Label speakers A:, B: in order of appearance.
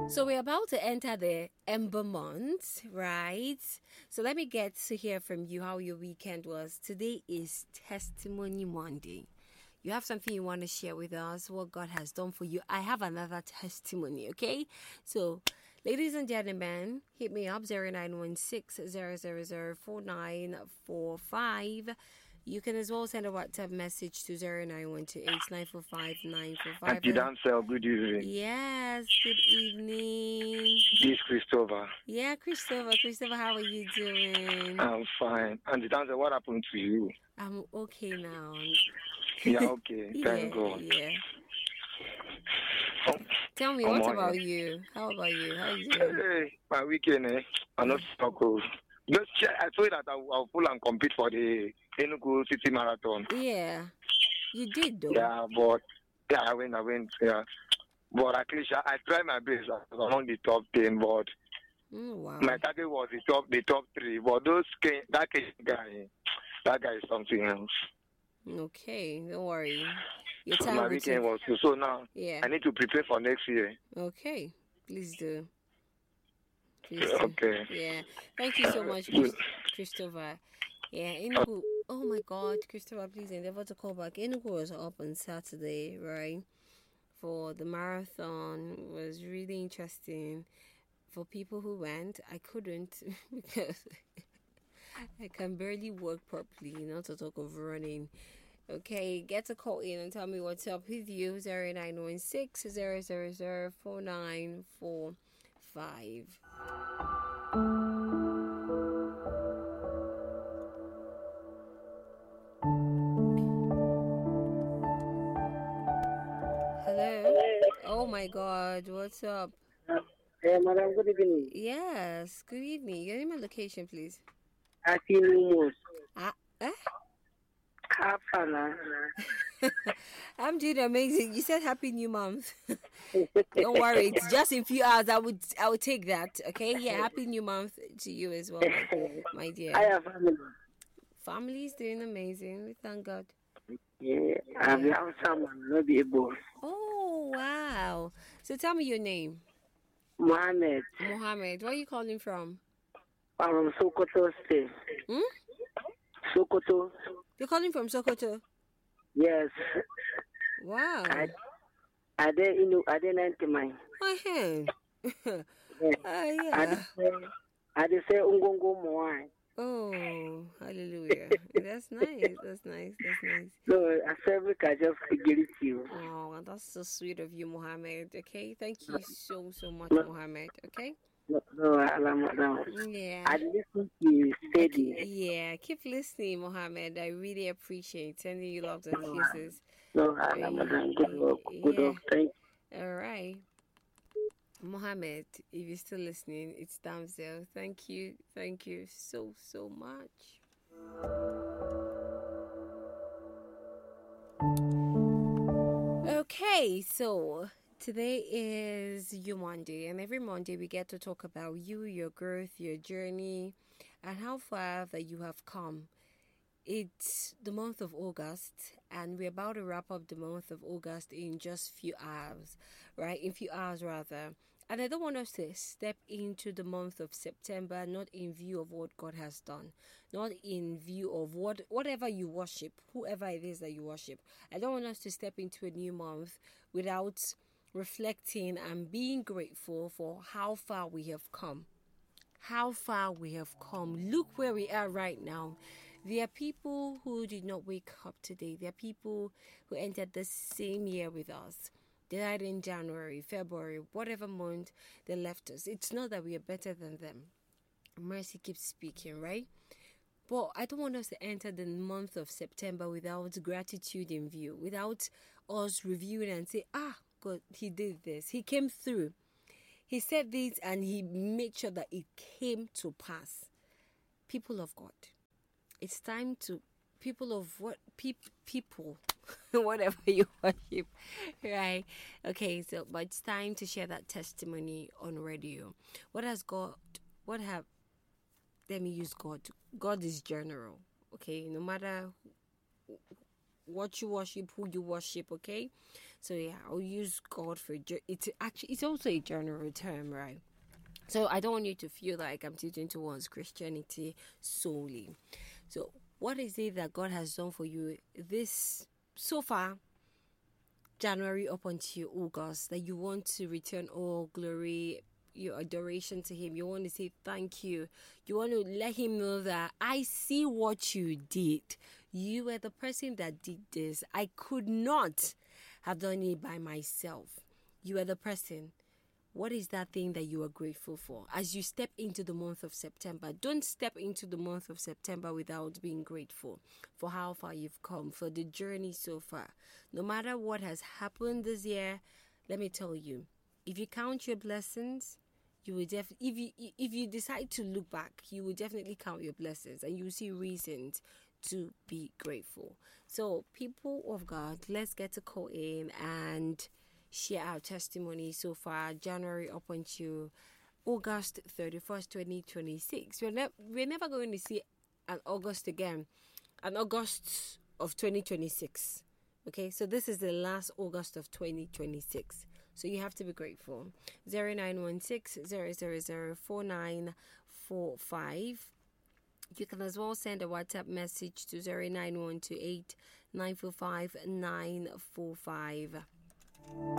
A: So we're about to enter the Ember month, right? So let me get to hear from you how your weekend was. Today is Testimony Monday. You have something you want to share with us, what God has done for you. I have another testimony, okay? So, ladies and gentlemen, hit me up 0916 000 4945. You can as well send a WhatsApp message to 0912
B: Auntie Dancel, good evening.
A: Yes, good evening.
B: This is Christopher.
A: Yeah, Christopher, how are you doing?
B: I'm fine. Auntie Dancel, what happened to you?
A: I'm okay now.
B: Yeah, okay. Thank God.
A: Yeah. Tell me, what about you? How about you? How are you doing?
B: Hey, my weekend, I'm not so cool. Just I told you that I'll pull and compete for the Enugu City Marathon.
A: Yeah, you did though.
B: Yeah, but I went. Yeah, but at least I tried my best. I was among the top 10, but
A: wow.
B: My target was the top 3. But that guy is something else.
A: Okay, don't worry. Your
B: So
A: time
B: my weekend was so now.
A: Yeah.
B: I need to prepare for next year.
A: Okay, please do.
B: Okay.
A: Yeah. Thank you so much, Christopher. Yeah, Enugu. Oh my God, Christopher, please endeavor to call back. Enugu was up on Saturday, right? For the marathon. It was really interesting. For people who went, I couldn't because I can barely walk properly, not to talk of running. Okay, get a call in and tell me what's up with you. 0916 000 4945. Hello? Oh my God, what's up?
C: Hey, madam, good evening.
A: Yes, good evening. Your name and location, please.
C: Happy New Month.
A: I'm doing amazing. You said Happy New Month. Don't worry, it's just in a few hours. I would take that. Okay, yeah. Happy New Month to you as well, my dear.
C: I have family.
A: Family's doing amazing. We thank God.
C: Yeah, I have someone not be able.
A: Oh wow! So tell me your name.
C: Mohammed.
A: Where are you calling from?
C: I'm from Sokoto State. Sokoto.
A: You're calling from Sokoto?
C: Yes.
A: Wow.
C: I did 90 mine.
A: Yeah.
C: I did say Ungongo Moai.
A: Oh, hallelujah. That's nice.
C: So I said we can just figure it you.
A: Oh, that's so sweet of you, Mohammed. Okay, thank you so much, Mohammed. Okay.
C: No,
A: yeah.
C: I listen to you steady.
A: Okay. Yeah, keep listening, Mohammed. I really appreciate sending you loves and kisses.
C: No, good luck. Thank you.
A: All right. Mohammed, if you're still listening, it's Damsel. Thank you so much. Okay, so today is your Monday, and every Monday we get to talk about you, your growth, your journey, and how far that you have come. It's the month of August, and we're about to wrap up the month of August in just few hours, right? In few hours, rather. And I don't want us to step into the month of September not in view of what God has done, not in view of whatever you worship, whoever it is that you worship. I don't want us to step into a new month without reflecting and being grateful for how far we have come. Look where we are right now. There are people who did not wake up today. There are people who entered the same year with us. They died in January, February, whatever month they left us. It's not that we are better than them. Mercy keeps speaking, right? But I don't want us to enter the month of September without gratitude in view, without us reviewing and say, God, he did this. He came through. He said this and he made sure that it came to pass. People of God, it's time to people, whatever you worship, right? Okay, but it's time to share that testimony on radio. Let me use God. God is general, okay? No matter what you worship, who you worship, okay? So yeah, I'll use God for it's also a general term, right? So I don't want you to feel like I'm teaching towards Christianity solely. So what is it that God has done for you this so far, January up until August, that you want to return all glory, your adoration to Him? You want to say thank you. You want to let Him know that I see what you did. You were the person that did this. I could not have done it by myself. You are the person. What is that thing that you are grateful for? As you step into the month of September, don't step into the month of September without being grateful for how far you've come, for the journey so far. No matter what has happened this year, let me tell you, if you count your blessings, you will if you decide to look back, you will definitely count your blessings and you will see reasons to be grateful. So, people of God, let's get to call in and share our testimony so far, January up until August 31st, 2026. We're never going to see an August again, an August of 2026. Okay, so this is the last August of 2026. So you have to be grateful. 0916 000 4945. You can as well send a WhatsApp message to 09128 945 945.